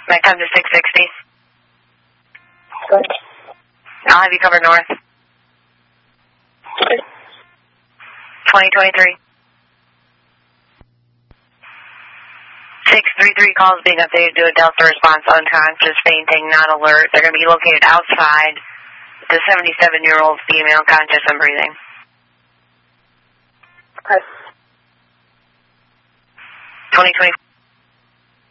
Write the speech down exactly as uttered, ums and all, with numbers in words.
Might come to six sixty. Good. I'll have you covered north. Good. twenty twenty-three. six three three calls being updated to a Delta response, unconscious, fainting, not alert. They're going to be located outside. The seventy-seven-year-old female, conscious and breathing. Okay. twenty twenty.